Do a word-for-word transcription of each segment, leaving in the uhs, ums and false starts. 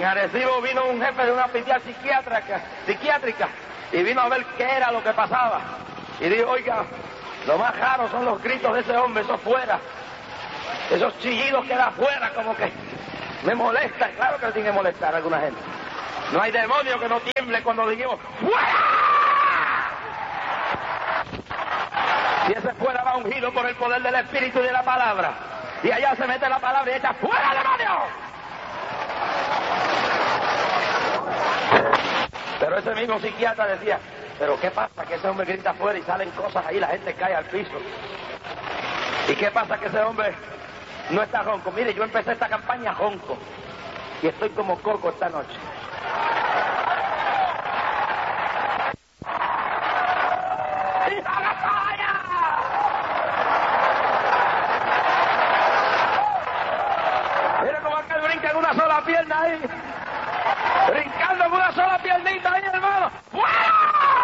En Arecibo vino un jefe de una hospital psiquiátrica, psiquiátrica y vino a ver qué era lo que pasaba. Y dijo, oiga, lo más raro son los gritos de ese hombre, eso fuera. Esos chillidos que da afuera, como que me molestan. Claro que le tiene que molestar a alguna gente. No hay demonio que no tiemble cuando dijimos ¡fuera! Si ese fuera va ungido por el poder del Espíritu y de la palabra. Y allá se mete la palabra y echa ¡fuera, demonio! Pero ese mismo psiquiatra decía, pero ¿qué pasa? Que ese hombre grita afuera y salen cosas ahí, la gente cae al piso. ¿Y qué pasa? Que ese hombre no está ronco. Mire, yo empecé esta campaña ronco y estoy como coco esta noche. ¡Hija de falla! Mire cómo aquel brinca en una sola pierna ahí. Brincando en una sola piernita ahí, hermano. ¡Fuera!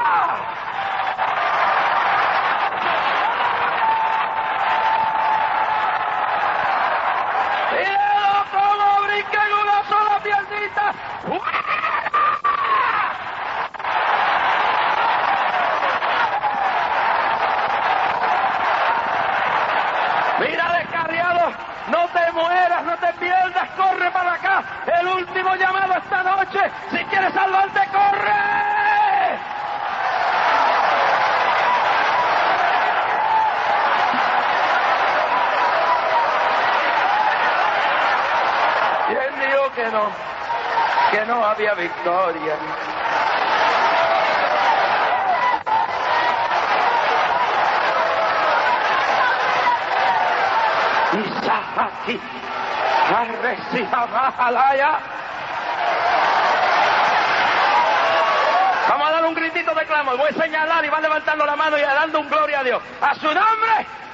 ¡Míralo cómo brinca en una sola piernita! ¡Fuera! Mira, descarriado, no te mueras, no te pierdas, corre para acá. El último llamado esta noche. Si quieres salvarte, corre. ¿Quién dijo que no? Que no había victoria. Isahaki, Arresihamalaya. Vamos a dar un gritito de clamor. Voy a señalar y va levantando la mano y dando un gloria a Dios. A su nombre.